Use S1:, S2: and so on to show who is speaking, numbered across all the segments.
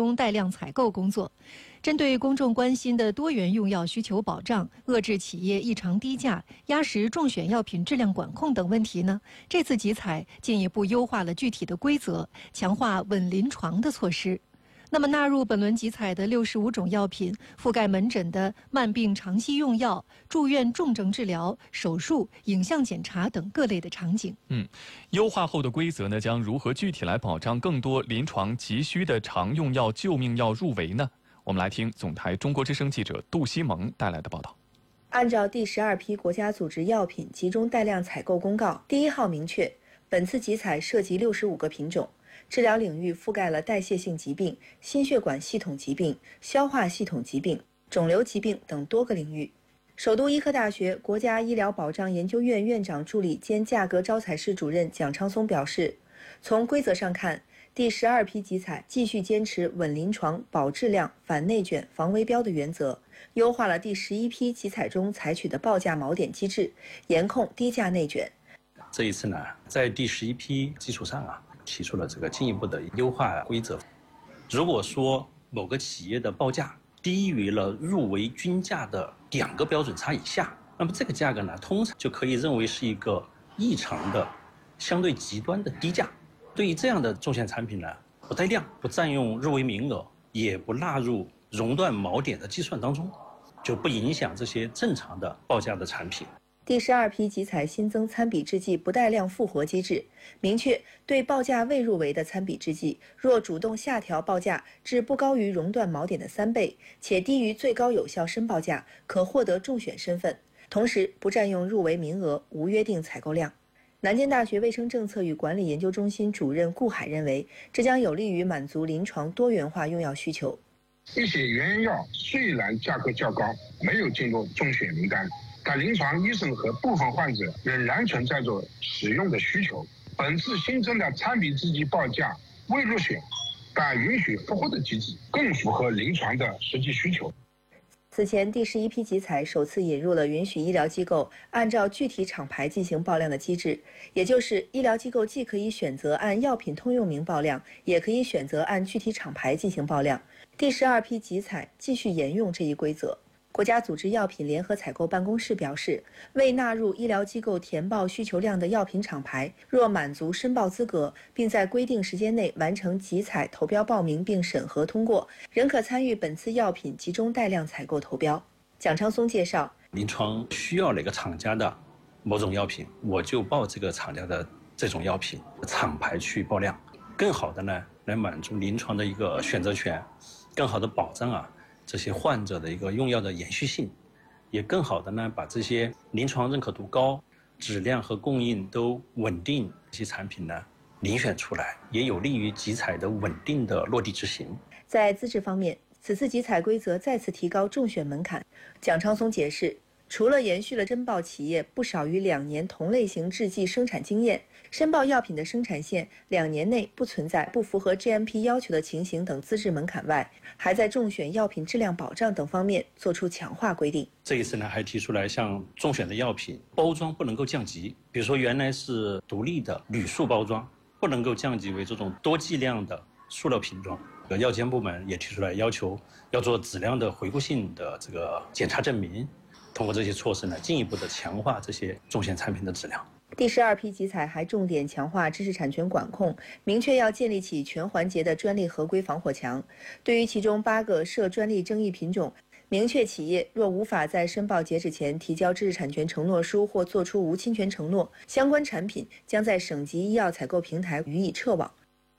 S1: 中带量采购工作。针对公众关心的多元用药需求保障、遏制企业异常低价、压实中选药品质量管控等问题呢，这次集采进一步优化了具体的规则，强化稳临床的措施。那么纳入本轮集采的65种药品，覆盖门诊的慢病长期用药、住院重症治疗、手术、影像检查等各类的场景。
S2: 优化后的规则呢，将如何具体来保障更多临床急需的常用药、救命药入围呢？我们来听总台中国之声记者杜西蒙带来的报道。
S3: 按照第12批国家组织药品集中带量采购公告第1号明确，本次集采涉及65个品种，治疗领域覆盖了代谢性疾病、心血管系统疾病、消化系统疾病、肿瘤疾病等多个领域。首都医科大学国家医疗保障研究院院长助理兼价格招采室主任蒋昌松表示，从规则上看，第12批集采继续坚持稳临床、保质量、反内卷、防围标的原则，优化了第11批集采中采取的报价锚点机制，严控低价内卷。
S4: 这一次呢，在第11批基础上提出了这个进一步的优化规则。如果说某个企业的报价低于了入围均价的2个标准差以下，那么这个价格呢，通常就可以认为是一个异常的、相对极端的低价。对于这样的重险产品呢，不带量、不占用入围名额，也不纳入熔断锚点的计算当中，就不影响这些正常的报价的产品。
S3: 第12批集采新增参比制剂不带量复活机制，明确对报价未入围的参比制剂，若主动下调报价至不高于熔断锚点的3倍，且低于最高有效申报价，可获得中选身份，同时不占用入围名额，无约定采购量。南京大学卫生政策与管理研究中心主任顾海认为，这将有利于满足临床多元化用药需求。
S5: 一些原药虽然价格较高，没有进入中选名单，但临床医生和部分患者仍然存在着使用的需求。本次新增的参比制剂报价未入选但允许复活的机制，更符合临床的实际需求。
S3: 此前，第11批集采首次引入了允许医疗机构按照具体厂牌进行报量的机制，也就是医疗机构既可以选择按药品通用名报量，也可以选择按具体厂牌进行报量。第12批集采继续沿用这一规则。国家组织药品联合采购办公室表示，未纳入医疗机构填报需求量的药品厂牌，若满足申报资格，并在规定时间内完成集采投标报名并审核通过，仍可参与本次药品集中带量采购投标。蒋昌松介绍，
S4: 临床需要哪个厂家的某种药品，我就报这个厂家的这种药品厂牌去报量，更好的呢来满足临床的一个选择权，更好的保障这些患者的一个用药的延续性，也更好的呢把这些临床认可度高、质量和供应都稳定这些产品呢遴选出来，也有利于集采的稳定的落地执行。
S3: 在资质方面，此次集采规则再次提高中选门槛。蒋昌松解释，除了延续了申报企业不少于2年同类型制剂生产经验，申报药品的生产线2年内不存在不符合 GMP 要求的情形等资质门槛外，还在中选药品质量保障等方面作出强化规定。
S4: 这一次呢，还提出来像中选的药品包装不能够降级，比如说原来是独立的铝塑包装，不能够降级为这种多剂量的塑料瓶装。药监部门也提出来要求要做质量的回顾性的这个检查证明，通过这些措施呢，进一步的强化这些中选产品的质量。
S3: 第12批集采还重点强化知识产权管控，明确要建立起全环节的专利合规防火墙。对于其中8个涉专利争议品种，明确企业若无法在申报截止前提交知识产权承诺书或作出无侵权承诺，相关产品将在省级医药采购平台予以撤网。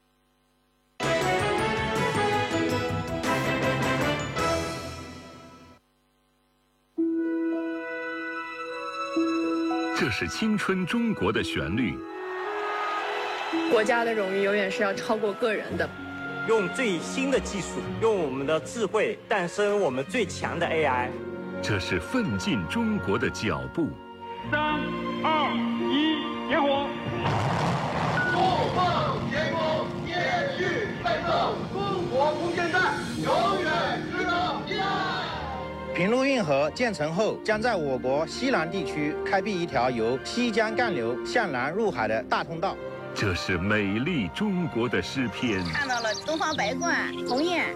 S6: 这是青春中国的旋律。
S7: 国家的荣誉永远是要超过个人的。
S8: 用最新的技术，用我们的智慧诞生我们最强的 AI。
S6: 这是奋进中国的脚步。
S9: 3、2、1，点火！
S10: 不放天空，延续奋斗，中国空间站永远值得依赖。
S11: 平陆运河建成后，将在我国西南地区开辟一条由西江干流向南入海的大通道。
S6: 这是美丽中国的诗篇。
S12: 看到了东方白鹳、鸿雁。